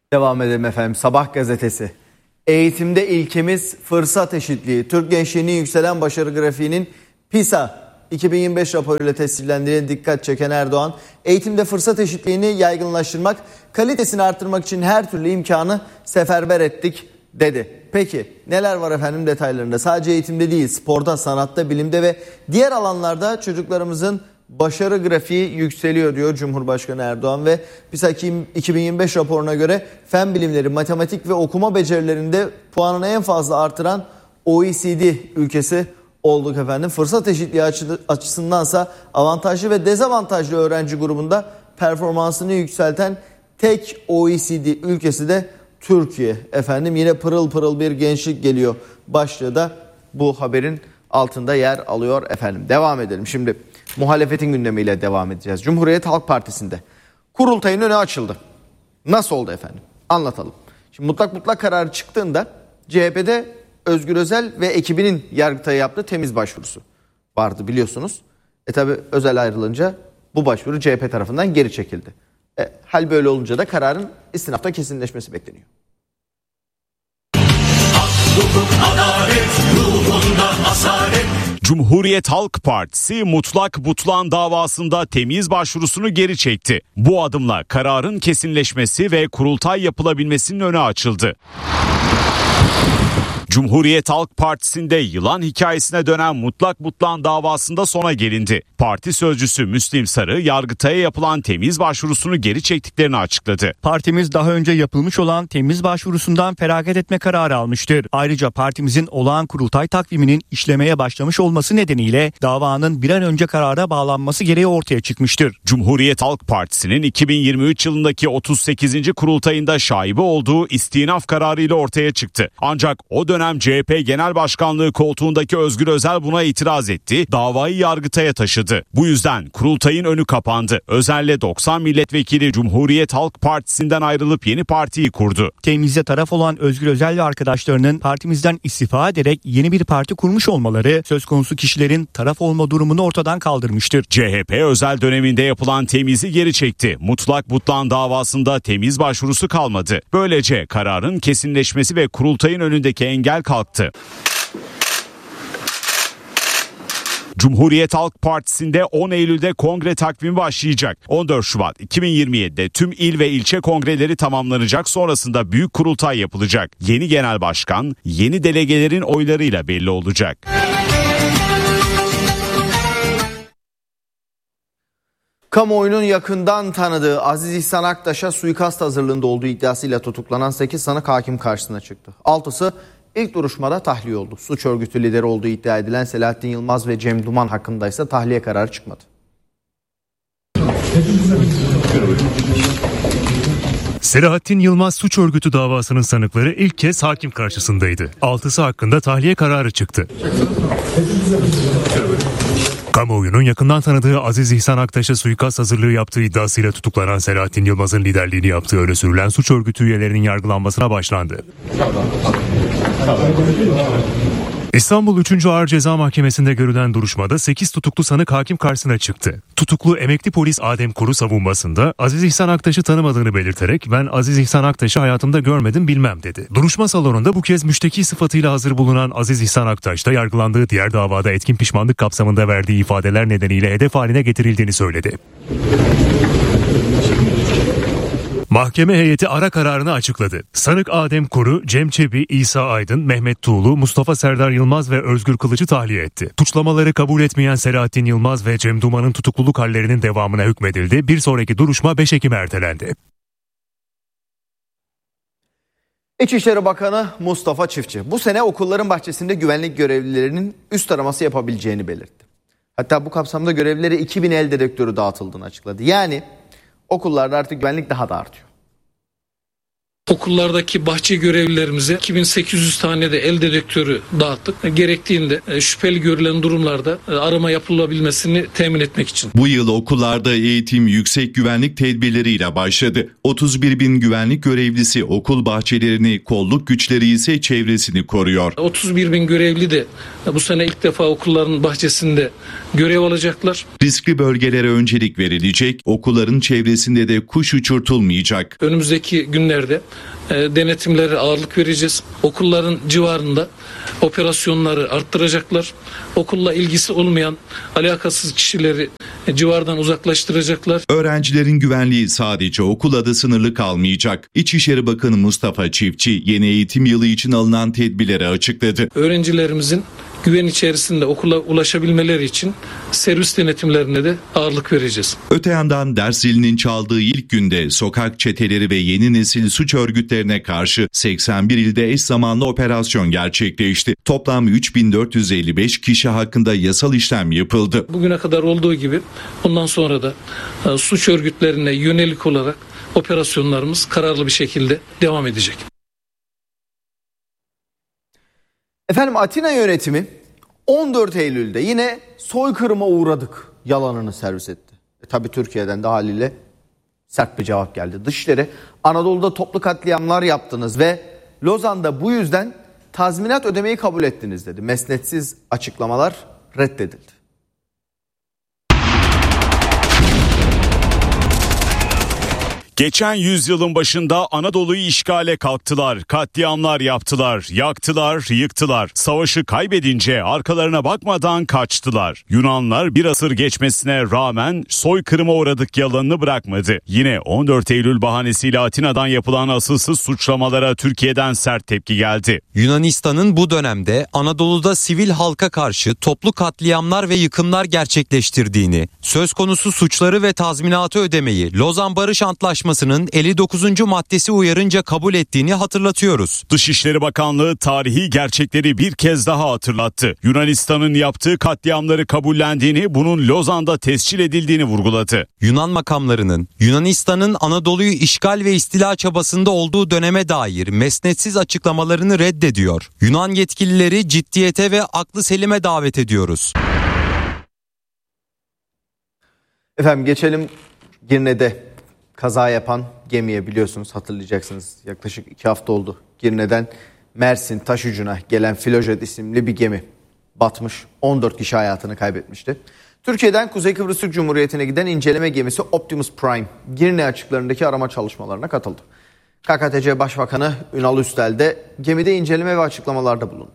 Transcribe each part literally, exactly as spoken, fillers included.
Devam edelim efendim. Sabah gazetesi. Eğitimde ilkemiz fırsat eşitliği. Türk gençliğinin yükselen başarı grafiğinin PISA iki bin yirmi beş raporuyla tescillendiğine dikkat çeken Erdoğan, eğitimde fırsat eşitliğini yaygınlaştırmak, kalitesini artırmak için her türlü imkanı seferber ettik dedi. Peki neler var efendim detaylarında? Sadece eğitimde değil, sporda, sanatta, bilimde ve diğer alanlarda çocuklarımızın başarı grafiği yükseliyor diyor Cumhurbaşkanı Erdoğan ve PISA iki bin yirmi beş raporuna göre fen bilimleri, matematik ve okuma becerilerinde puanını en fazla artıran O E C D ülkesi olduk efendim. Fırsat eşitliği açısındansa avantajlı ve dezavantajlı öğrenci grubunda performansını yükselten tek O E C D ülkesi de Türkiye efendim. Yine pırıl pırıl bir gençlik geliyor başlığı da bu haberin altında yer alıyor efendim. Devam edelim şimdi. Muhalefetin gündemiyle devam edeceğiz. Cumhuriyet Halk Partisi'nde kurultayın önü açıldı. Nasıl oldu efendim? Anlatalım. Şimdi mutlak mutlak kararı çıktığında C H P'de Özgür Özel ve ekibinin Yargıtay'a yaptığı temiz başvurusu vardı biliyorsunuz. E tabi Özel ayrılınca bu başvuru C H P tarafından geri çekildi. E, hal böyle olunca da kararın istinafta kesinleşmesi bekleniyor. Cumhuriyet Halk Partisi Mutlak Butlan davasında temiz başvurusunu geri çekti. Bu adımla kararın kesinleşmesi ve kurultay yapılabilmesinin önü açıldı. Cumhuriyet Halk Partisi'nde yılan hikayesine dönen Mutlak Butlan davasında sona gelindi. Parti sözcüsü Müslim Sarı, Yargıtay'a yapılan temiz başvurusunu geri çektiklerini açıkladı. Partimiz daha önce yapılmış olan temiz başvurusundan feragat etme kararı almıştır. Ayrıca partimizin olağan kurultay takviminin işlemeye başlamış olması nedeniyle davanın bir an önce karara bağlanması gereği ortaya çıkmıştır. Cumhuriyet Halk Partisi'nin iki bin yirmi üç yılındaki otuz sekizinci kurultayında şaibe olduğu istinaf kararıyla ortaya çıktı. Ancak o dönem C H P Genel Başkanlığı koltuğundaki Özgür Özel buna itiraz etti, davayı Yargıtay'a taşıdı. Bu yüzden kurultayın önü kapandı. Özel'le doksan milletvekili Cumhuriyet Halk Partisi'nden ayrılıp yeni partiyi kurdu. Temizde taraf olan Özgür Özel ve arkadaşlarının partimizden istifa ederek yeni bir parti kurmuş olmaları söz konusu kişilerin taraf olma durumunu ortadan kaldırmıştır. C H P Özel döneminde yapılan temizi geri çekti. Mutlak Butlan davasında temiz başvurusu kalmadı. Böylece kararın kesinleşmesi ve kurultayın önündeki engel kalktı. Cumhuriyet Halk Partisi'nde on Eylül'de kongre takvimi başlayacak. on dört Şubat iki bin yirmi yedi'de tüm il ve ilçe kongreleri tamamlanacak, sonrasında büyük kurultay yapılacak. Yeni genel başkan, yeni delegelerin oylarıyla belli olacak. Kamuoyunun yakından tanıdığı Aziz İhsan Aktaş'a suikast hazırlığında olduğu iddiasıyla tutuklanan sekiz sanık hakim karşısına çıktı. altısı ilk duruşmada tahliye oldu. Suç örgütü lideri olduğu iddia edilen Selahattin Yılmaz ve Cem Duman hakkında ise tahliye kararı çıkmadı. Selahattin Yılmaz suç örgütü davasının sanıkları ilk kez hakim karşısındaydı. altısı hakkında tahliye kararı çıktı. Kamuoyunun yakından tanıdığı Aziz İhsan Aktaş'a suikast hazırlığı yaptığı iddiasıyla tutuklanan Selahattin Yılmaz'ın liderliğini yaptığı öne sürülen suç örgütü üyelerinin yargılanmasına başlandı. İstanbul üçüncü Ağır Ceza Mahkemesi'nde görülen duruşmada sekiz tutuklu sanık hakim karşısına çıktı. Tutuklu emekli polis Adem Kuru savunmasında Aziz İhsan Aktaş'ı tanımadığını belirterek "Ben Aziz İhsan Aktaş'ı hayatımda görmedim, bilmem" dedi. Duruşma salonunda bu kez müşteki sıfatıyla hazır bulunan Aziz İhsan Aktaş da yargılandığı diğer davada etkin pişmanlık kapsamında verdiği ifadeler nedeniyle hedef haline getirildiğini söyledi. Mahkeme heyeti ara kararını açıkladı. Sanık Adem Kuru, Cem Çebi, İsa Aydın, Mehmet Tuğlu, Mustafa Serdar Yılmaz ve Özgür Kılıç'ı tahliye etti. Suçlamaları kabul etmeyen Selahattin Yılmaz ve Cem Duman'ın tutukluluk hallerinin devamına hükmedildi. Bir sonraki duruşma beş Ekim'e ertelendi. İçişleri Bakanı Mustafa Çiftçi bu sene okulların bahçesinde güvenlik görevlilerinin üst araması yapabileceğini belirtti. Hatta bu kapsamda görevlilere iki bin el dedektörü dağıtıldığını açıkladı. Yani okullarda artık güvenlik daha da artıyor. Okullardaki bahçe görevlilerimize iki bin sekiz yüz tane de el dedektörü dağıttık. Gerektiğinde şüpheli görülen durumlarda arama yapılabilmesini temin etmek için. Bu yıl okullarda eğitim yüksek güvenlik tedbirleriyle başladı. otuz bir bin güvenlik görevlisi okul bahçelerini, kolluk güçleri ise çevresini koruyor. otuz bir bin görevli de bu sene ilk defa okulların bahçesinde görev alacaklar. Riskli bölgelere öncelik verilecek, okulların çevresinde de kuş uçurtulmayacak. Önümüzdeki günlerde e, denetimlere ağırlık vereceğiz. Okulların civarında operasyonları arttıracaklar. Okulla ilgisi olmayan alakasız kişileri e, civardan uzaklaştıracaklar. Öğrencilerin güvenliği sadece okul adı sınırlı kalmayacak. İçişleri Bakanı Mustafa Çiftçi yeni eğitim yılı için alınan tedbirleri açıkladı. Öğrencilerimizin güven içerisinde okula ulaşabilmeleri için servis denetimlerine de ağırlık vereceğiz. Öte yandan ders zilinin çaldığı ilk günde sokak çeteleri ve yeni nesil suç örgütlerine karşı seksen bir ilde eş zamanlı operasyon gerçekleşti. Toplam üç bin dört yüz elli beş kişi hakkında yasal işlem yapıldı. Bugüne kadar olduğu gibi bundan sonra da e, suç örgütlerine yönelik olarak operasyonlarımız kararlı bir şekilde devam edecek. Efendim Atina yönetimi on dört Eylül'de yine soykırıma uğradık yalanını servis etti. E, tabii Türkiye'den de haliyle sert bir cevap geldi. Dışişleri Anadolu'da toplu katliamlar yaptınız ve Lozan'da bu yüzden tazminat ödemeyi kabul ettiniz dedi. Mesnetsiz açıklamalar reddedildi. Geçen yüzyılın başında Anadolu'yu işgale kalktılar, katliamlar yaptılar, yaktılar, yıktılar. Savaşı kaybedince arkalarına bakmadan kaçtılar. Yunanlar bir asır geçmesine rağmen soykırıma uğradık yalanını bırakmadı. Yine on dört Eylül bahanesiyle Atina'dan yapılan asılsız suçlamalara Türkiye'den sert tepki geldi. Yunanistan'ın bu dönemde Anadolu'da sivil halka karşı toplu katliamlar ve yıkımlar gerçekleştirdiğini, söz konusu suçları ve tazminatı ödemeyi Lozan Barış Antlaşması elli dokuzuncu maddesi uyarınca kabul ettiğini hatırlatıyoruz. Dışişleri Bakanlığı tarihi gerçekleri bir kez daha hatırlattı. Yunanistan'ın yaptığı katliamları kabullendiğini, bunun Lozan'da tescil edildiğini vurguladı. Yunan makamlarının Yunanistan'ın Anadolu'yu işgal ve istila çabasında olduğu döneme dair mesnetsiz açıklamalarını reddediyor. Yunan yetkilileri ciddiyete ve aklı selime davet ediyoruz. Efendim geçelim Girne'de. Kaza yapan gemiye, biliyorsunuz, hatırlayacaksınız, yaklaşık iki hafta oldu. Girne'den Mersin Taşucu'na gelen Filojet isimli bir gemi batmış. on dört kişi hayatını kaybetmişti. Türkiye'den Kuzey Kıbrıs Türk Cumhuriyeti'ne giden inceleme gemisi Optimus Prime Girne açıklarındaki arama çalışmalarına katıldı. K K T C Başbakanı Ünal Üstel de gemide inceleme ve açıklamalarda bulundu.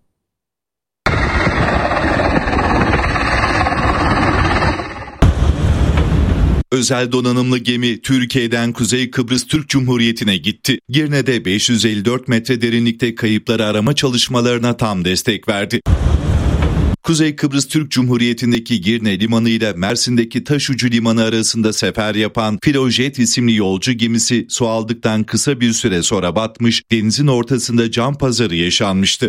Özel donanımlı gemi Türkiye'den Kuzey Kıbrıs Türk Cumhuriyeti'ne gitti. Girne'de beş yüz elli dört metre derinlikte kayıpları arama çalışmalarına tam destek verdi. Kuzey Kıbrıs Türk Cumhuriyeti'ndeki Girne Limanı ile Mersin'deki Taşucu Limanı arasında sefer yapan Filojet isimli yolcu gemisi su aldıktan kısa bir süre sonra batmış, denizin ortasında can pazarı yaşanmıştı.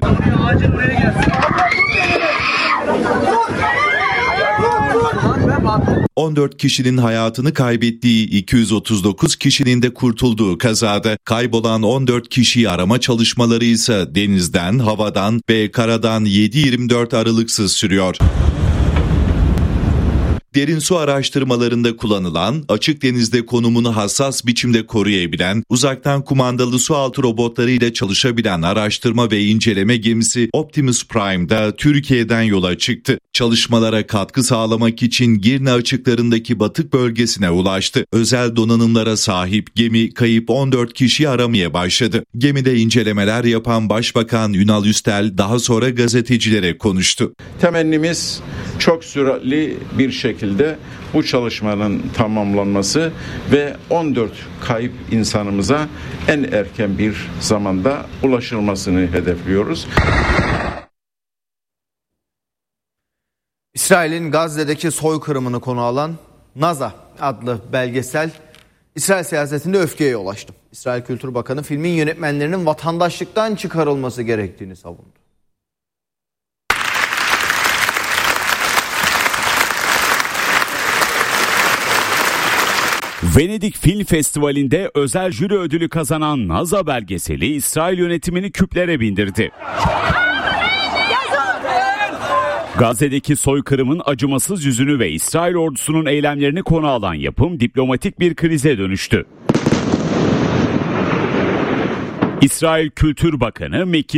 on dört kişinin hayatını kaybettiği, iki yüz otuz dokuz kişinin de kurtulduğu kazada kaybolan on dört kişiyi arama çalışmaları ise denizden, havadan ve karadan yedi yirmi dört aralıksız sürüyor. Derin su araştırmalarında kullanılan, açık denizde konumunu hassas biçimde koruyabilen, uzaktan kumandalı sualtı robotlarıyla çalışabilen araştırma ve inceleme gemisi Optimus Prime'da Türkiye'den yola çıktı. Çalışmalara katkı sağlamak için Girne açıklarındaki batık bölgesine ulaştı. Özel donanımlara sahip gemi kayıp on dört kişiyi aramaya başladı. Gemide incelemeler yapan Başbakan Ünal Üstel daha sonra gazetecilere konuştu. Temennimiz çok süratli bir şekilde bu çalışmanın tamamlanması ve on dört kayıp insanımıza en erken bir zamanda ulaşılmasını hedefliyoruz. İsrail'in Gazze'deki soykırımını konu alan Naza adlı belgesel İsrail siyasetinde öfkeye yol açtı. İsrail Kültür Bakanı filmin yönetmenlerinin vatandaşlıktan çıkarılması gerektiğini savundu. Venedik Film Festivali'nde özel jüri ödülü kazanan Naza belgeseli İsrail yönetimini küplere bindirdi. Gazze'deki soykırımın acımasız yüzünü ve İsrail ordusunun eylemlerini konu alan yapım diplomatik bir krize dönüştü. İsrail Kültür Bakanı Meki